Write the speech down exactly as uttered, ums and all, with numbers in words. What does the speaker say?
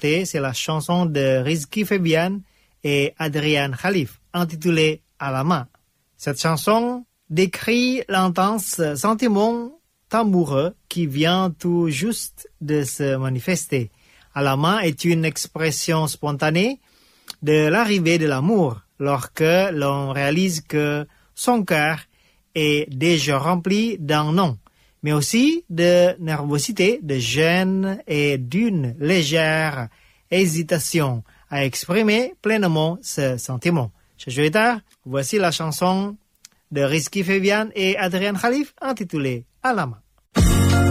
chanter, c'est la chanson de Rizky Febian et Adrian Khalif, intitulée « À la main ». Cette chanson décrit l'intense sentiment amoureux qui vient tout juste de se manifester. « À la main » est une expression spontanée de l'arrivée de l'amour, lorsque l'on réalise que son cœur est déjà rempli d'un non, mais aussi de nervosité, de gêne et d'une légère hésitation à exprimer pleinement ce sentiment. Chers auditeurs, voici la chanson de Rizky Febian et Adrian Khalif intitulée « À la main ».